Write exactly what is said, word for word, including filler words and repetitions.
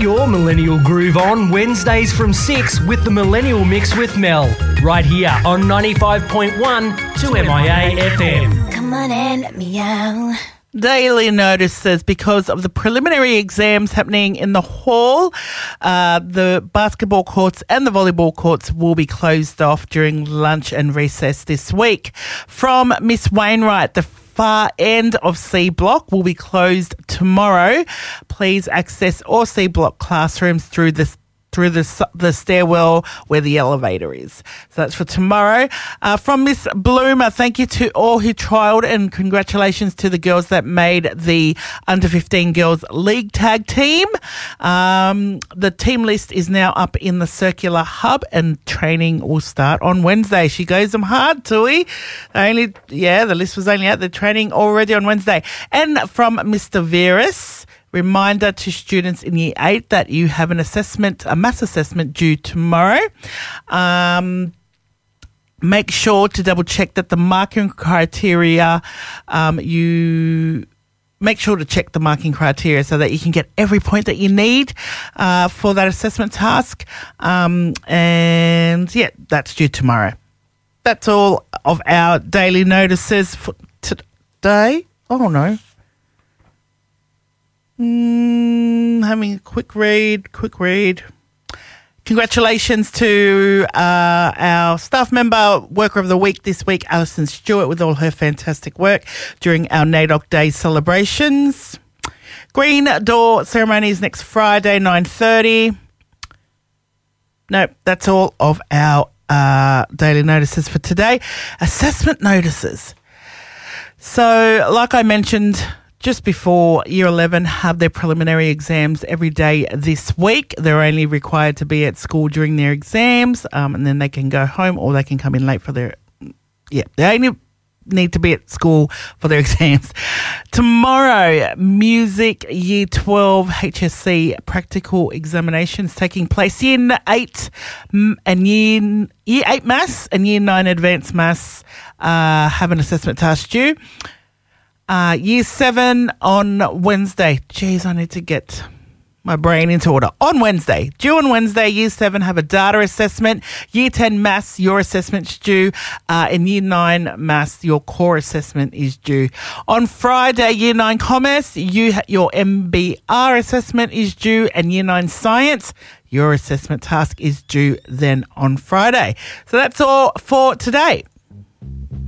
your millennial groove on Wednesdays from six with the Millennial Mix with Mel, right here on ninety-five point one to M I A F M. Come on and let me out. Daily notices because of the preliminary exams happening in the hall. Uh, the basketball courts and the volleyball courts will be closed off during lunch and recess this week. From Miss Wainwright, the far end of C Block will be closed tomorrow. Please access all C Block classrooms through the through the, the stairwell where the elevator is. So that's for tomorrow. Uh, from Miss Bloomer, thank you to all who trialled and congratulations to the girls that made the under fifteen Girls League Tag Team. Um, the team list is now up in the Circular Hub and training will start on Wednesday. She goes them hard, Tui. Only, yeah, the list was only out. The training already on Wednesday. And from Mister Veris, reminder to students in year eight that you have an assessment, a maths assessment due tomorrow. Um, make sure to double check that the marking criteria, um, you make sure to check the marking criteria so that you can get every point that you need uh, for that assessment task. Um, and yeah, that's due tomorrow. That's all of our daily notices for today. Oh no. Mm, having a quick read, quick read. Congratulations to uh, our staff member, Worker of the Week this week, Alison Stewart, with all her fantastic work during our NAIDOC Day celebrations. Green Door ceremony is next Friday, nine thirty. Nope, that's all of our uh, daily notices for today. Assessment notices. So, like I mentioned just before, Year eleven have their preliminary exams every day this week. They're only required to be at school during their exams, um, and then they can go home or they can come in late for their... Yeah, they only need to be at school for their exams. Tomorrow, Music Year twelve H S C practical examinations taking place. Year eight and Year, year eight Maths and Year nine Advanced Maths uh, have an assessment task due. Uh, year seven on Wednesday. Jeez, I need to get my brain into order. On Wednesday, due on Wednesday, year seven have a data assessment. Year ten maths, your assessment's due. Uh, in year nine maths, your core assessment is due. On Friday, year nine commerce, you your M B R assessment is due. And year nine science, your assessment task is due then on Friday. So that's all for today.